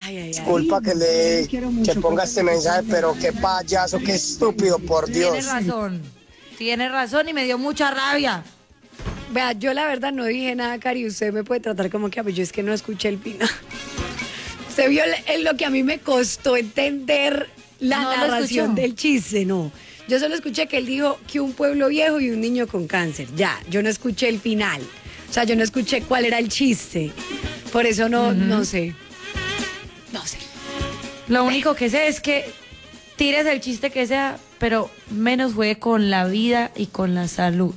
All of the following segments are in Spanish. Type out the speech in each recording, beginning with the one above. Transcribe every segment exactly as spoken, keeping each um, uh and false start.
Ay, ay, ay. Disculpa que le que ponga este mensaje, pero qué payaso, qué estúpido, por Dios. Tienes razón, tienes razón y me dio mucha rabia. Vea, yo la verdad no dije nada, Cari. Usted me puede tratar como que a mí, yo es que no escuché el final. Usted vio en lo que a mí me costó entender la No lo narración escuchó. del chiste, no. Yo solo escuché que él dijo que un pueblo viejo y un niño con cáncer. Ya, yo no escuché el final. O sea, yo no escuché cuál era el chiste. Por eso no, Ujú. no sé. No sé. Lo único que sé es que tires el chiste que sea, pero menos juegue con la vida y con la salud.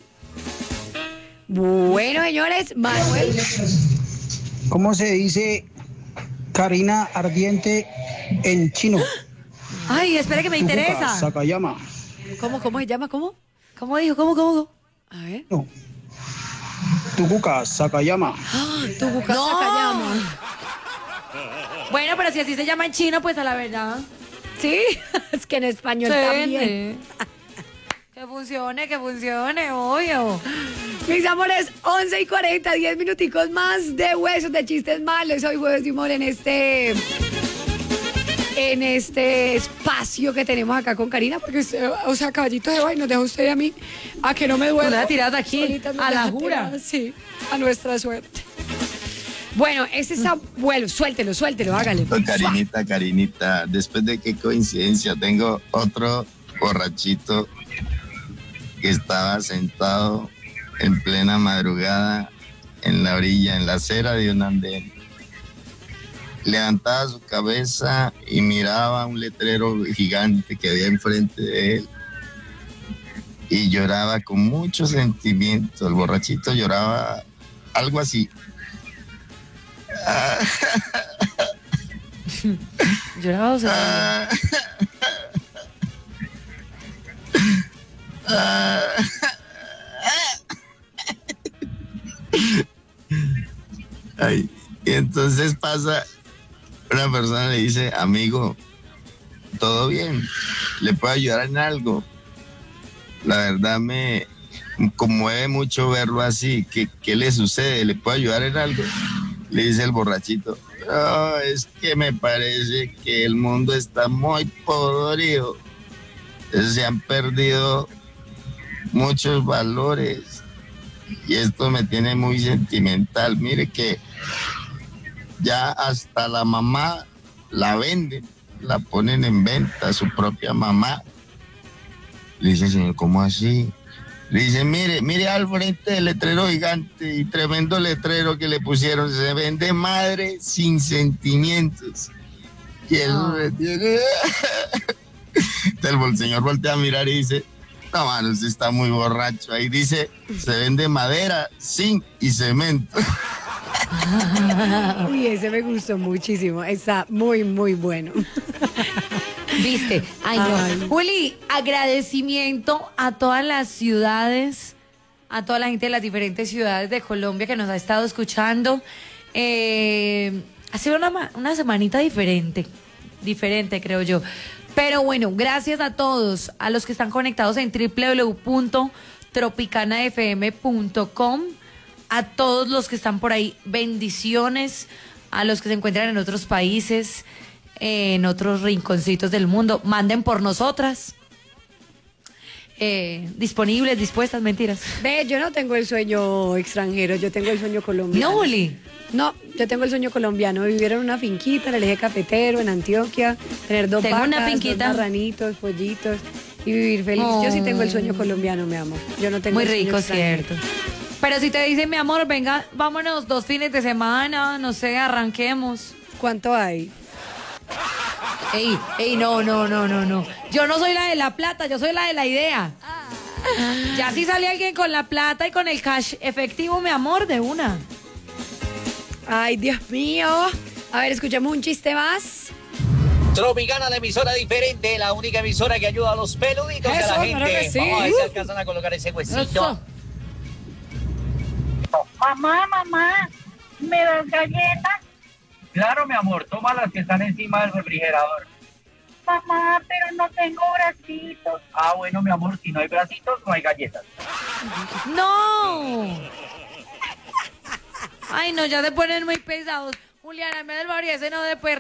Bueno, señores, Manuel. ¿Cómo se dice Karina Ardiente en chino? Ay, espere que me Tucuca, interesa. Sakayama. ¿Cómo, cómo se llama? ¿Cómo? ¿Cómo dijo? ¿Cómo, cómo? A ver. No. Tucuca, Sakayama. ¡Ah! Tucuca No. Sakayama. Bueno, pero si así se llama en chino, pues a la verdad. Sí, es que en español Se también. vende. Que funcione, que funcione, obvio. Mis amores, once y cuarenta, diez minuticos más de huesos, de chistes malos. Hoy jueves de humor en este... En este espacio que tenemos acá con Karina, porque usted, o sea, caballito de hoy nos deja usted y a mí a que no me duele. Nos deja tiradas aquí, a la jura. Sí, a nuestra suerte. Bueno, ese está bueno, suéltelo, suéltelo, hágale. Oh, Karinita, Karinita, después de qué coincidencia, tengo otro borrachito que estaba sentado en plena madrugada en la orilla, en la acera de un andén. Levantaba su cabeza y miraba un letrero gigante que había enfrente de él y lloraba con mucho sentimiento. El borrachito lloraba algo así. Ah, Lloraba, o sea, ah, ah. Ay, y entonces pasa, una persona le dice, amigo, todo bien, ¿le puedo ayudar en algo? La verdad me conmueve mucho verlo así. ¿Qué, qué le sucede? ¿Le puedo ayudar en algo? Le dice el borrachito, no, es que me parece que el mundo está muy podrido. Se han perdido muchos valores y esto me tiene muy sentimental. Mire que ya hasta la mamá la venden, la ponen en venta, su propia mamá. Le dice, señor, ¿cómo así? Le dice, mire, mire al frente del letrero gigante y tremendo letrero que le pusieron, se vende madre sin sentimientos. Y eso me tiene... El señor voltea a mirar y dice, no, mano, usted está muy borracho. Ahí dice, se vende madera, zinc y cemento. Uy, ese me gustó muchísimo. Está muy, muy bueno. ¿viste? Ay, no. Ay. Juli, agradecimiento a todas las ciudades, a toda la gente de las diferentes ciudades de Colombia que nos ha estado escuchando. Eh, ha sido una, ma- una semanita diferente, diferente creo yo. Pero bueno, gracias a todos, a los que están conectados en doble u doble u doble u punto tropicana f m punto com, a todos los que están por ahí, bendiciones, a los que se encuentran en otros países, en otros rinconcitos del mundo, manden por nosotras. Eh, disponibles, dispuestas, mentiras. Ve, yo no tengo el sueño extranjero, yo tengo el sueño colombiano. No, Juli. No, yo tengo el sueño colombiano, vivir en una finquita en el eje cafetero, en Antioquia, tener dos Tengo vacas, una finquita. dos marranitos, pollitos y vivir feliz. Yo sí tengo el sueño colombiano, mi amor. Yo no tengo Muy el sueño rico, extranjero. cierto. Pero si te dicen, mi amor, venga, vámonos dos fines de semana, no sé, arranquemos. ¿Cuánto hay? Ey, ey, no, no, no, no, no. Yo no soy la de la plata, yo soy la de la idea. Ya si sale alguien con la plata y con el cash efectivo, mi amor, de una. Ay, Dios mío. A ver, escuchemos un chiste más. Tropicana, la emisora diferente, la única emisora que ayuda a los peluditos y a Eso, la claro gente. que sí. Vamos a ver si alcanzan a colocar ese huesito. Eso. Mamá, mamá, ¿me das galletas? Claro, mi amor, toma las que están encima del refrigerador. Mamá, pero no tengo bracitos. Ah, bueno, mi amor, si no hay bracitos, no hay galletas. ¡No! Ay, no, ya se ponen muy pesados. Juliana, me del barrio ese no de pues